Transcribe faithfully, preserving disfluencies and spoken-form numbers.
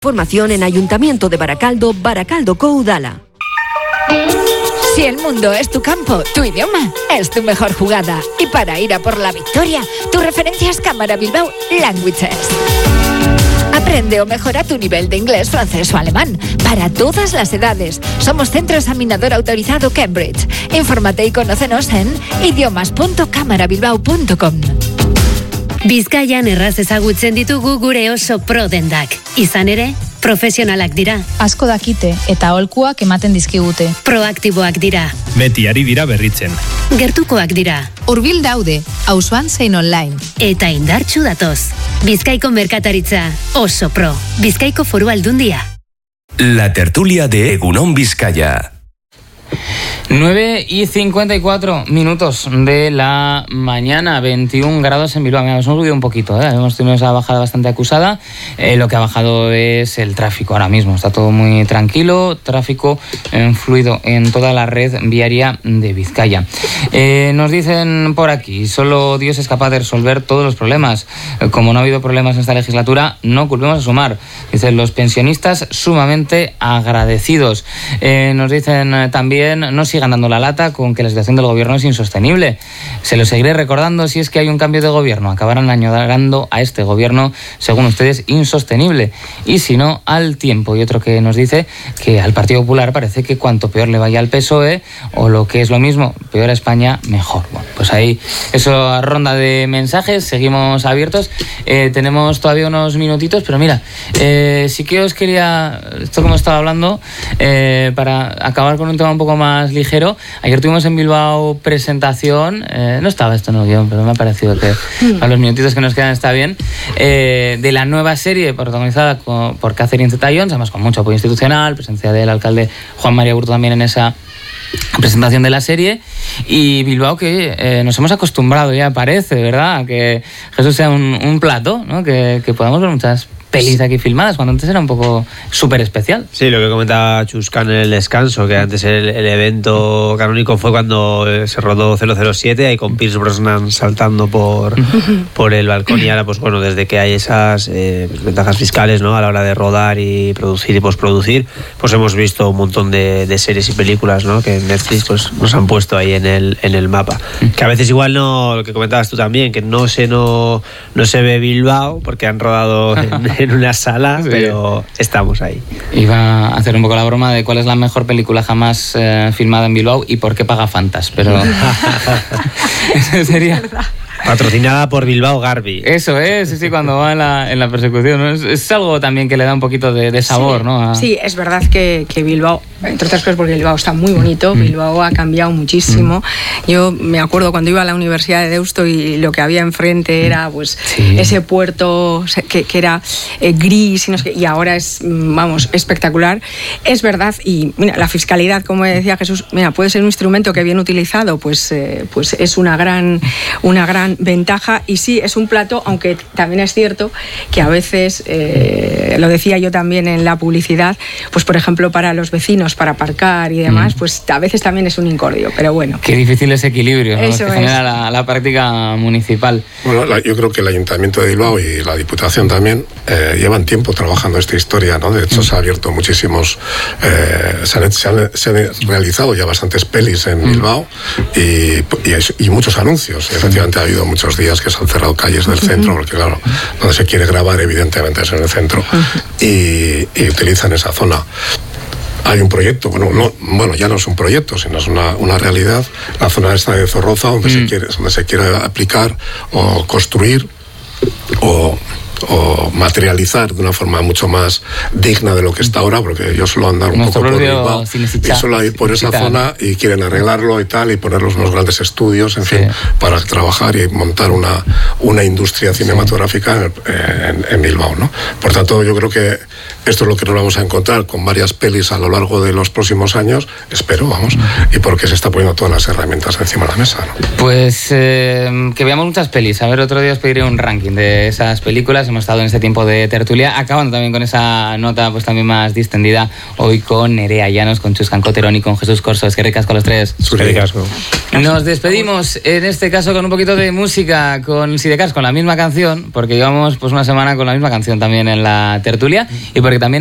Formación en Ayuntamiento de Baracaldo, Baracaldo Coudala. Si el mundo es tu campo, tu idioma es tu mejor jugada. Y para ir a por la victoria, tu referencia es Cámara Bilbao Languages. Aprende o mejora tu nivel de inglés, francés o alemán para todas las edades. Somos centro examinador autorizado Cambridge. Infórmate y conócenos en idiomas punto cámara bilbao punto com. Bizkaian erraz ezagutzen ditugu gure oso pro dendak. Izan ere, profesionalak dira. Asko dakite eta aholkuak ematen dizkigute. Proaktiboak dira. Beti ari dira berritzen. Gertukoak dira. Hurbil daude, auzoan zein online. Eta indartsu datoz. Bizkaiko merkataritza oso pro. Bizkaiko Foru Aldundia. La tertulia de Egunon Bizkaia. nueve y cincuenta y cuatro minutos de la mañana, veintiún grados en Bilbao. Hemos subido un poquito, ¿eh? Hemos tenido esa bajada bastante acusada. Eh, lo que ha bajado es el tráfico ahora mismo. Está todo muy tranquilo, tráfico eh, fluido en toda la red viaria de Vizcaya. Eh, nos dicen por aquí, solo Dios es capaz de resolver todos los problemas. Eh, como no ha habido problemas en esta legislatura, no culpemos a Sumar. Dicen los pensionistas sumamente agradecidos. Eh, nos dicen eh, también, no sigan dando la lata con que la situación del gobierno es insostenible. Se lo seguiré recordando si es que hay un cambio de gobierno. Acabarán añorando a este gobierno, según ustedes, insostenible. Y si no, al tiempo. Y otro que nos dice que al Partido Popular parece que cuanto peor le vaya al P S O E, o lo que es lo mismo, peor a España, mejor. Bueno, pues ahí, eso, ronda de mensajes, seguimos abiertos. Eh, tenemos todavía unos minutitos, pero mira, eh, sí que os quería, esto como estaba hablando, eh, para acabar con un tema un poco más ligero. Ayer tuvimos en Bilbao presentación, eh, no estaba esto en el guión, pero me ha parecido que a los minutitos que nos quedan está bien, eh, de la nueva serie protagonizada con, por Catherine Zeta-Jones, además con mucho apoyo institucional, presencia del alcalde Juan María Burto también en esa presentación de la serie. Y Bilbao, que eh, nos hemos acostumbrado ya, parece, ¿verdad?, a que Jesús sea un, un plato, ¿no?, que, que podamos ver muchas pelis aquí filmadas, cuando antes era un poco súper especial. Sí, lo que comentaba Chusca en el descanso, que antes el, el evento canónico fue cuando se rodó cero cero siete, ahí con Pierce Brosnan saltando por, por el balcón, y ahora, pues bueno, desde que hay esas eh, ventajas fiscales, ¿no?, a la hora de rodar y producir y posproducir, pues hemos visto un montón de, de series y películas, ¿no?, que en Netflix pues nos han puesto ahí en el, en el mapa. Que a veces igual no, lo que comentabas tú también, que no se, no, no se ve Bilbao, porque han rodado en, en una sala, sí, pero estamos ahí. Iba a hacer un poco la broma de cuál es la mejor película jamás eh, filmada en Bilbao y por qué paga Fantas, pero eso sería... Patrocinada por Bilbao Garbi. Eso es, sí, sí, cuando va en la, en la persecución, ¿no? Es, es algo también que le da un poquito de, de sabor, sí, ¿no? A... Sí, es verdad que, que Bilbao, entre otras cosas porque Bilbao está muy bonito, mm. Bilbao ha cambiado muchísimo. Mm. Yo me acuerdo cuando iba a la Universidad de Deusto y lo que había enfrente era pues sí. ese puerto que, que era eh, gris y, no sé qué, y ahora es, vamos, espectacular. Es verdad, y mira, la fiscalidad, como decía Jesús, mira, puede ser un instrumento que bien utilizado, pues, eh, pues es una gran, una gran ventaja, y sí, es un plato, aunque también es cierto que a veces, eh, lo decía yo también en la publicidad, pues por ejemplo para los vecinos, para aparcar y demás, mm. pues a veces también es un incordio, pero bueno. Qué difícil ese equilibrio, ¿no?, Eso que es. genera la, la práctica municipal. Bueno, la, yo creo que el Ayuntamiento de Bilbao y la Diputación también eh, llevan tiempo trabajando esta historia, ¿no? De hecho, mm. se ha abierto muchísimos, eh, se, han, se, han, se han realizado ya bastantes pelis en mm. Bilbao y, y, y muchos anuncios. Y efectivamente ha habido muchos días que se han cerrado calles del centro, porque claro, donde se quiere grabar evidentemente es en el centro, y, y utilizan esa zona. Hay un proyecto, bueno, no, bueno, ya no es un proyecto, sino es una, una realidad, la zona esta de Zorroza, donde, mm. se quiere, donde se quiere aplicar o construir o... o materializar de una forma mucho más digna de lo que está ahora, porque yo suelo andar un Nuestro poco por Bilbao y suelo ir por esa zona y quieren arreglarlo y tal, y ponerlos unos grandes estudios, en sí. fin, para trabajar y montar una, una industria cinematográfica sí. en, en Bilbao, ¿no? Por tanto, yo creo que esto es lo que nos vamos a encontrar con varias pelis a lo largo de los próximos años, espero, vamos, y porque se está poniendo todas las herramientas encima de la mesa, ¿no? Pues eh, que veamos muchas pelis. A ver, otro día os pediré un ranking de esas películas. hemos estado en este tiempo de tertulia, acabando también con esa nota pues también más distendida, hoy con Nerea Llanos, con Chus Cancoterón y con Jesús Corso. Es que ricasco los tres. Ricasco. Nos despedimos, en este caso con un poquito de música, con Sidecars, con la misma canción, porque llevamos pues una semana con la misma canción también en la tertulia, y porque también